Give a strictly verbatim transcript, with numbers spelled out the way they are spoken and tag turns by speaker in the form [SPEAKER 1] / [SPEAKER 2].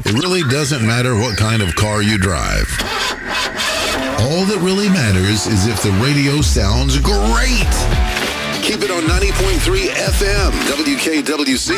[SPEAKER 1] It really doesn't matter what kind of car you drive. All that really matters is if the radio sounds great. Keep it on ninety point three F M, W K W C.